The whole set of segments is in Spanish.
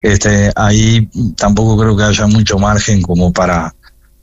ahí tampoco creo que haya mucho margen como para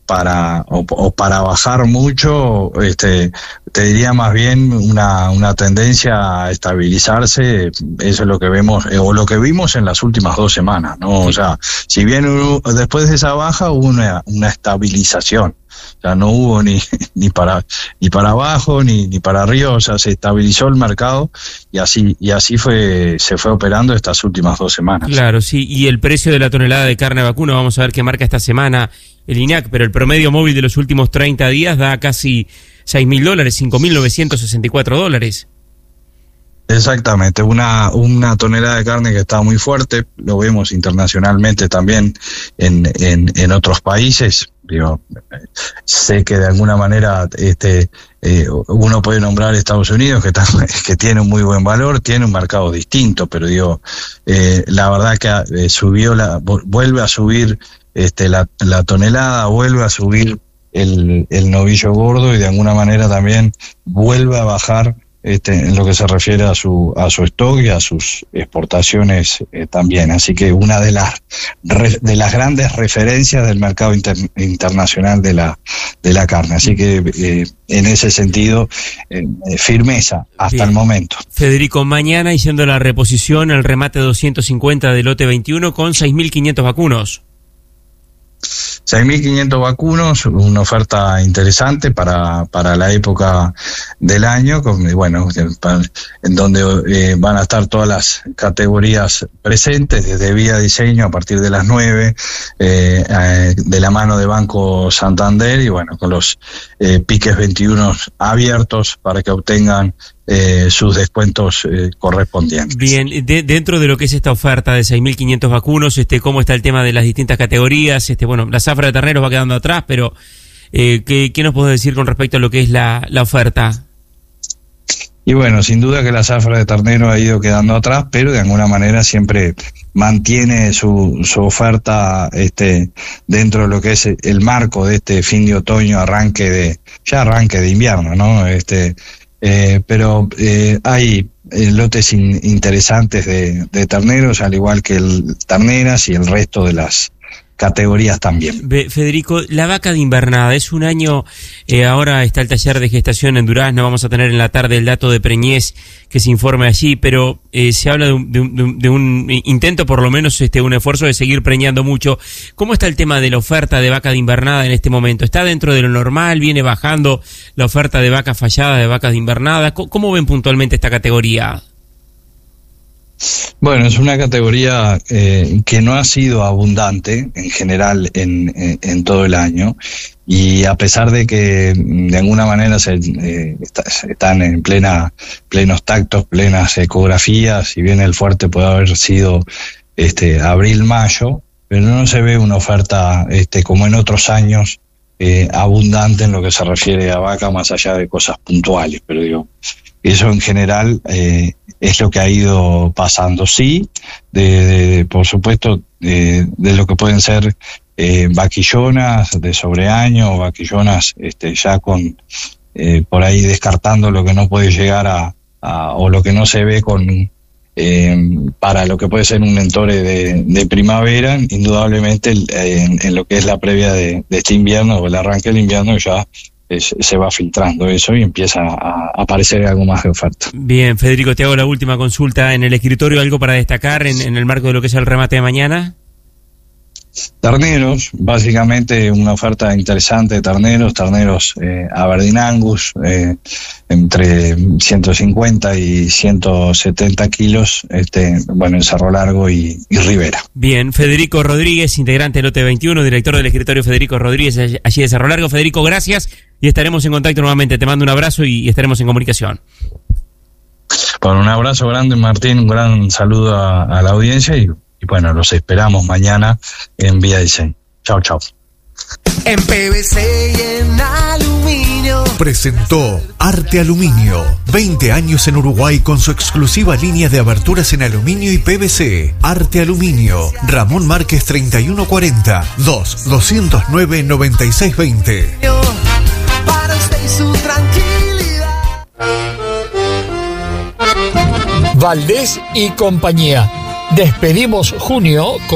bajar mucho. Te diría más bien una tendencia a estabilizarse. Eso es lo que vemos, o lo que vimos en las últimas 2 semanas, ¿no? Sí. O sea, si bien después de esa baja hubo una estabilización. O sea, no hubo ni para abajo ni para arriba. O sea, se estabilizó el mercado y así se fue operando estas últimas 2 semanas. Claro, sí. Y el precio de la tonelada de carne vacuna, vamos a ver qué marca esta semana el INAC, pero el promedio móvil de los últimos 30 días da casi $6.000, $5.964. Exactamente, una tonelada de carne que está muy fuerte. Lo vemos internacionalmente también en otros países. Digo, sé que de alguna manera uno puede nombrar Estados Unidos, que tiene un muy buen valor, tiene un mercado distinto, pero digo, la verdad que vuelve a subir la tonelada, vuelve a subir el novillo gordo, y de alguna manera también vuelve a bajar en lo que se refiere a su stock y a sus exportaciones también. Así que una de las grandes referencias del mercado internacional de la carne. Así que en ese sentido, firmeza hasta Bien. El momento. Federico, mañana haciendo la reposición, el remate 250 del lote 21 con 6.500 vacunos. 6.500 vacunos, una oferta interesante para la época del año, en donde van a estar todas las categorías presentes, desde vía diseño a partir de las 9, de la mano de Banco Santander, y con los piques 21 abiertos para que obtengan sus descuentos correspondientes. Bien, dentro de lo que es esta oferta de 6.500 vacunos, ¿cómo está el tema de las distintas categorías? La zafra de terneros va quedando atrás, pero ¿qué nos podés decir con respecto a lo que es la oferta? Y sin duda que la zafra de ternero ha ido quedando atrás, pero de alguna manera siempre mantiene su oferta dentro de lo que es el marco de este fin de otoño, arranque de invierno, ¿no? Pero hay lotes interesantes de terneros, al igual que terneras y el resto de las categorías también. Federico, la vaca de invernada es un año, ahora está el taller de gestación en Durazno, vamos a tener en la tarde el dato de preñez que se informe allí, pero se habla de un intento, por lo menos un esfuerzo de seguir preñando mucho. ¿Cómo está el tema de la oferta de vaca de invernada en este momento? ¿Está dentro de lo normal? ¿Viene bajando la oferta de vacas falladas, de vacas de invernada? ¿Cómo ven puntualmente esta categoría? Es una categoría que no ha sido abundante en general en todo el año, y a pesar de que de alguna manera están en plenos tactos, plenas ecografías, si bien el fuerte puede haber sido abril-mayo, pero no se ve una oferta como en otros años abundante en lo que se refiere a vaca, más allá de cosas puntuales. Pero eso en general es lo que ha ido pasando. Sí, por supuesto, de lo que pueden ser vaquillonas de sobreaño, o vaquillonas ya con por ahí descartando lo que no puede llegar o lo que no se ve para lo que puede ser un entore de primavera. Indudablemente en lo que es la previa de este invierno, o el arranque del invierno, ya se va filtrando eso y empieza a aparecer algo más de oferta. Bien, Federico, te hago la última consulta. ¿En el escritorio algo para destacar en el marco de lo que es el remate de mañana? Terneros, básicamente una oferta interesante de terneros Aberdeen Angus, entre 150 y 170 kilos, en Cerro Largo y Rivera. Bien, Federico Rodríguez, integrante del lote 21, director del escritorio Federico Rodríguez, allí de Cerro Largo. Federico, gracias, y estaremos en contacto nuevamente. Te mando un abrazo y estaremos en comunicación. Un abrazo grande, Martín, un gran saludo a la audiencia y los esperamos mañana en Vía Diseño. Chao, chao. En PVC y en aluminio. Presentó Arte Aluminio. 20 años en Uruguay con su exclusiva línea de aberturas en aluminio y PVC. Arte Aluminio. Ramón Márquez 3140 209-9620. Para usted y su tranquilidad. Valdés y compañía. Despedimos junio con